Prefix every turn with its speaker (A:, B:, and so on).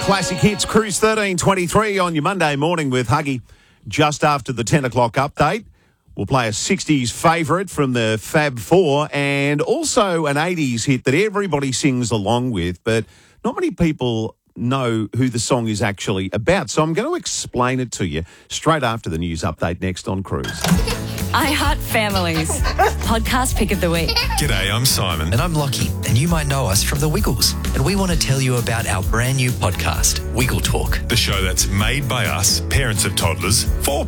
A: Classic Hits Cruise 1323 on your Monday morning with Huggy. Just after the 10 o'clock update, we'll play a 60s favourite from the Fab Four and also an 80s hit that everybody sings along with, but not many people know who the song is actually about. So I'm going to explain it to you straight after the news update next on Cruise.
B: I Heart Families. Podcast pick of the week.
C: G'day, I'm Simon.
D: And I'm Lockie, and you might know us from The Wiggles. And we want to tell you about our brand new podcast, Wiggle Talk.
C: The show that's made by us, parents of toddlers, for